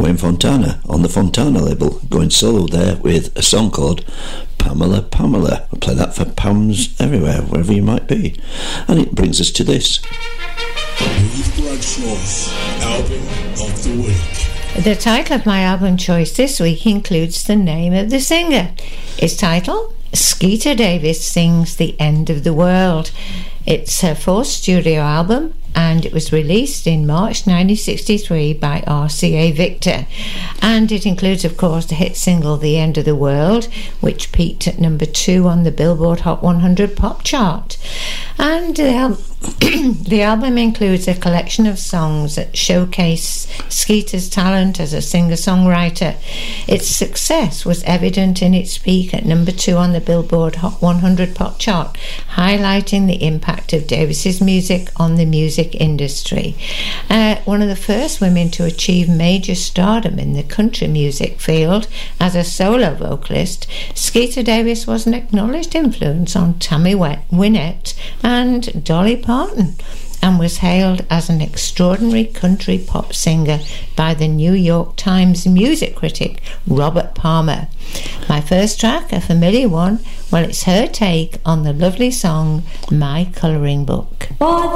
Wayne Fontana on the Fontana label, going solo there with a song called Pamela Pamela. I'll play that for Pams everywhere, wherever you might be. And it brings us to this. Ruth Bradshaw's Album of the Week. The title of my album choice this week includes the name of the singer. Its title, Skeeter Davis Sings The End of the World. It's her fourth studio album, and it was released in March 1963 by RCA Victor. And it includes, of course, the hit single The End of the World, which peaked at number 2 on the Billboard Hot 100 pop chart. And the album includes a collection of songs that showcase Skeeter's talent as a singer-songwriter. Its success was evident in its peak at number 2 on the Billboard Hot 100 pop chart, highlighting the impact of Davis's music on the music industry. One of the first women to achieve major stardom in the country music field as a solo vocalist, Skeeter Davis was an acknowledged influence on Tammy Wynette and Dolly Parton, and was hailed as an extraordinary country pop singer by the New York Times music critic Robert Palmer. My first track, a familiar one, well, it's her take on the lovely song My Colouring Book.